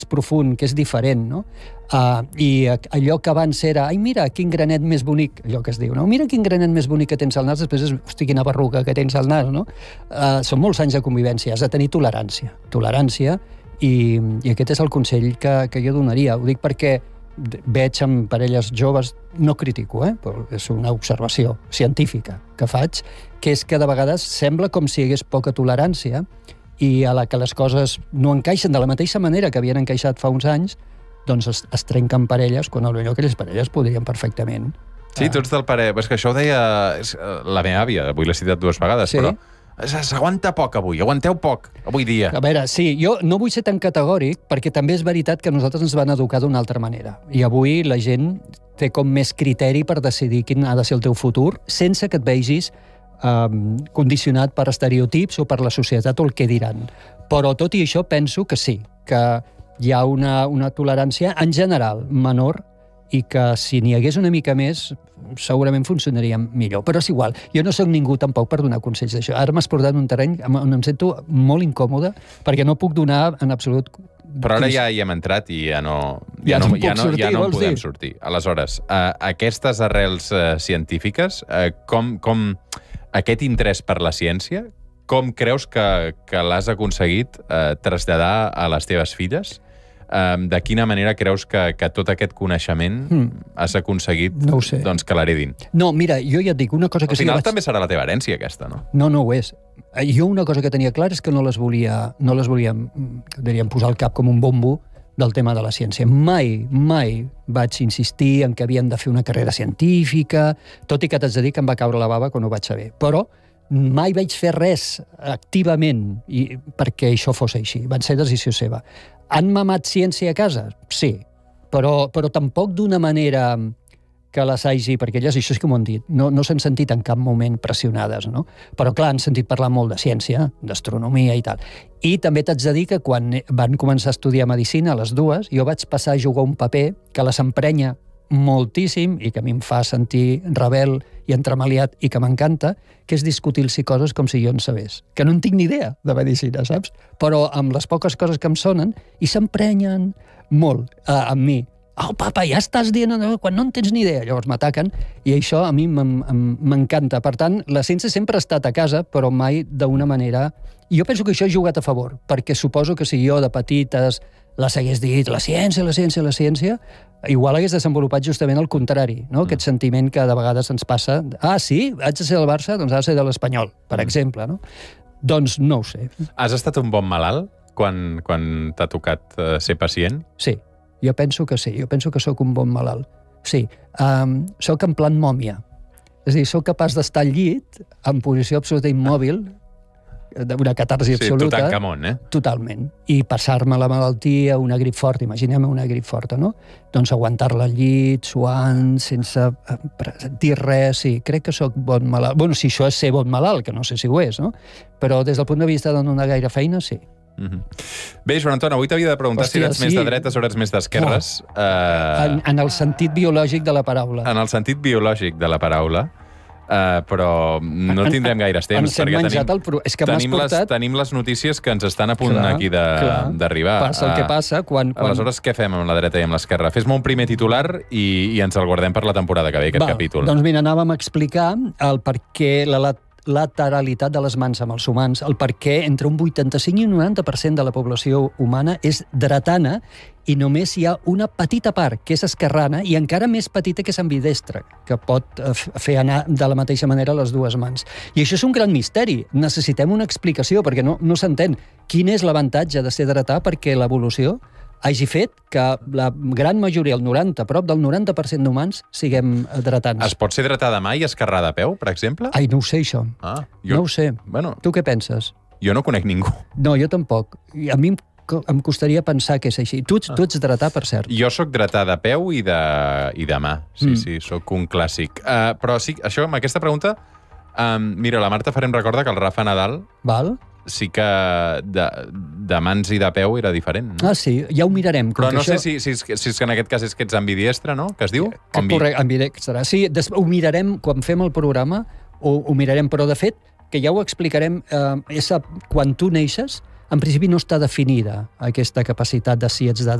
profund, que és diferent, no? I allò que abans era, ai, mira, quin granet més bonic, allò que es diu, no? Mira quin granet més bonic que tens al nas, després és, hosti, quina berruga que tens al nas, no? Són molts anys de convivència, has de tenir tolerància. Tolerància, i aquest és el consell que jo donaria. Ho dic perquè veig amb parelles joves, no critico, però és una observació científica que faig, que és que de vegades sembla com si hi hagués poca tolerància i a la que les coses no encaixen de la mateixa manera que havien encaixat fa uns anys, doncs es trenquen parelles, quan potser aquelles parelles podrien perfectament. Sí, tu ets del parer. És que això ho deia la meva àvia, avui l'he citat 2 vegades, però s'aguanta poc avui, aguanteu poc avui dia. A veure, sí, jo no vull ser tan categòric, perquè també és veritat que nosaltres ens van educar d'una altra manera. I avui la gent té com més criteri per decidir quin ha de ser el teu futur, sense que et vegis condicionat per estereotips o per la societat o el que diran. Però tot i això penso que sí, que hi ha una tolerància en general menor i que si n'hi hagués una mica més segurament funcionaria millor. Però és igual, jo no sóc ningú tampoc per donar consells d'això. Ara m'has portat un terreny on em sento molt incòmode perquè no puc donar en absolut... Però ara ja hi hem entrat i ja no en podem sortir. Aleshores, aquestes arrels científiques, com aquest interès per la ciència, com creus que l'has aconseguit traslladar a les teves filles? De quina manera creus que tot aquest coneixement has aconseguit que l'heredin? No, mira, jo ja et dic una cosa que... Al final també serà la teva herència, aquesta, no? No, no ho és. Jo una cosa que tenia clar és que no les volia posar al cap com un bombo del tema de la ciència. Mai vaig insistir en que havien de fer una carrera científica, tot i que t'haig de dir que em va caure la bava quan ho vaig saber. Però mai vaig fer res activament perquè això fos així. Van ser decisió seva. Han mamat ciència a casa? Sí, però tampoc d'una manera que les hagi, perquè elles això és que m'ho han dit, no s'han sentit en cap moment pressionades, no? Però clar, han sentit parlar molt de ciència, d'astronomia i tal. I també t'haig de dir que quan van començar a estudiar medicina, les dues, jo vaig passar a jugar un paper que les emprenya moltíssim i que a mi em fa sentir rebel i entremaliat i que m'encanta, que és discutir-los coses com si jo en sabés. Que no en tinc ni idea de medicina, saps? Però amb les poques coses que em sonen, i s'emprenyen molt amb mi. Oh, papa, ja estàs dient quan no en tens ni idea. Llavors m'ataquen i això a mi m'encanta. Per tant, la ciència sempre ha estat a casa, però mai d'una manera... I jo penso que això ha jugat a favor, perquè suposo que si jo de petites les hagués dit la ciència, igual hagués desenvolupat justament el contrari, no? Aquest sentiment que de vegades ens passa. Ah, sí? Haig de ser del Barça? Doncs ha de ser de l'Espanyol, per exemple, no? Doncs no ho sé. Has estat un bon malalt quan t'ha tocat ser pacient? Sí. Jo penso que sí, jo penso que sóc un bon malalt. Sí, sóc en plan mòmia. És a dir, sóc capaç d'estar al llit en posició absoluta immòbil, d'una catarsi absoluta. Sí, Tutankamon, Totalment. I passar-me la malaltia, una grip forta, imaginem una grip forta, no? Doncs aguantar-la al llit, suant, sense dir res, sí, crec que sóc bon malalt. Bueno, si això és ser bon malalt, que no sé si ho és, no? Però des del punt de vista de no donar gaire feina, sí. Bé, Joan Anton, avui t'havia de preguntar si eres més de dretes o eres més d'esquerres. En el sentit biològic de la paraula. En el sentit biològic de la paraula, però no tindrem gaire temps, perquè tenim les notícies que ens estan a punt aquí d'arribar. Passa el que passa quan... Aleshores, què fem amb la dreta i amb l'esquerra? Fes-me un primer titular i ens el guardem per la temporada que ve, aquest capítol. Doncs mira, anàvem a explicar el per què la lateralitat de les mans amb els humans, el per què entre un 85 i un 90% de la població humana és dretana i només hi ha una petita part, que és esquerrana, i encara més petita que és ambidestra, que pot fer anar de la mateixa manera les dues mans. I això és un gran misteri. Necessitem una explicació, perquè no s'entén quin és l'avantatge de ser dretà perquè l'evolució hagi fet que la gran majoria, el 90, prop del 90% d'humans, siguem dretans. Es pot ser dretà de mà i esquerrà de peu, per exemple? Ai, no ho sé, això. No ho sé. Bueno, tu què penses? Jo no conec ningú. No, jo tampoc. A mi em costaria pensar que és així. Tu ets dretà, per cert. Jo sóc dretà de peu i de mà. Sí, sóc un clàssic. Però sí, això, amb aquesta pregunta, mira, la Marta Farem recorda que el Rafa Nadal... Val? Sí que de mans i de peu era diferent. No? Ah, sí, ja ho mirarem. Però no sé si és que en aquest cas és que ets ambidiestre, no? Que es diu? Correcte, ambidiestre. Sí, ho mirarem, quan fem el programa, ho mirarem, però de fet, que ja ho explicarem, és quan tu neixes, en principi no està definida aquesta capacitat de si ets de